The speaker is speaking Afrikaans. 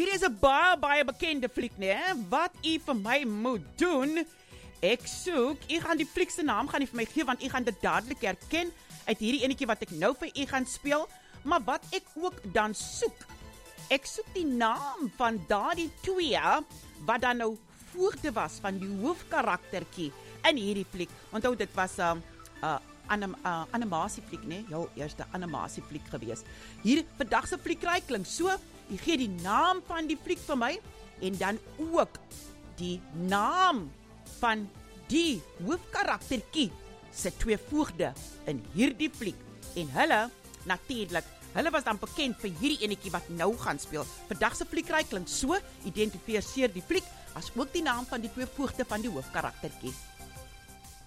Hierdie is 'n baie bekende fliek, né? Wat u vir my moet doen, ek soek, u gaan die fliek se naam gaan u vir my gee, want u gaan dit dadelik herken uit hierdie enetjie wat ek nou vir u gaan speel, maar wat ek ook dan soek, ek soek die naam van daardie twee, wat dan nou voogde was van die hoofkaraktertjie in hierdie fliek. Onthou, dit was animasiefliek, né? Heel eerste animasiefliek gewees. Hier, vandag se fliekry klink so, jy gee die naam van die fliek vir my, en dan ook die naam van die hoofkaraktertjie se twee voogde in hierdie fliek. En hulle, natuurlik, hulle was dan bekend vir hierdie enetjie wat nou gaan speel. Vandag se fliekry klink so, identifiseer die fliek, as ook die naam van die twee voogde van die hoofkaraktertjie.